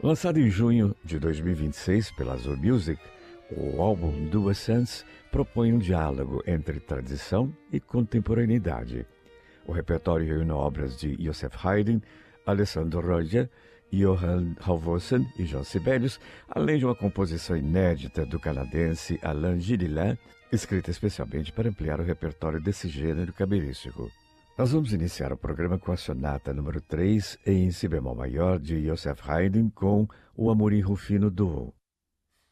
Lançado em junho de 2026 pela Azul Music, o álbum Dual Sense propõe um diálogo entre tradição e contemporaneidade. O repertório reúne obras de Joseph Haydn, Alessandro Roger, Johann Halvorsen e João Sibelius, além de uma composição inédita do canadense Alain Gilliland, escrita especialmente para ampliar o repertório desse gênero cabalístico. Nós vamos iniciar o programa com a sonata número 3 em si bemol maior de Joseph Haydn com o Amorim Rufino Duo.